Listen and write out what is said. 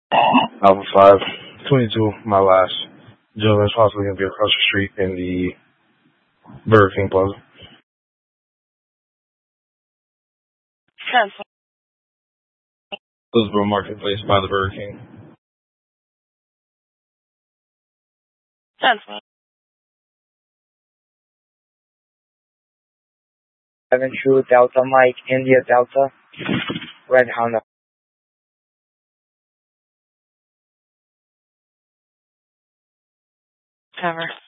Alpha 5, 22, my last. Gentleman's possibly going to be across the street in the Burger King Plaza. Elizabeth Marketplace by the Burger King. 7 True Delta Mike, India Delta, Red Honda. Cover.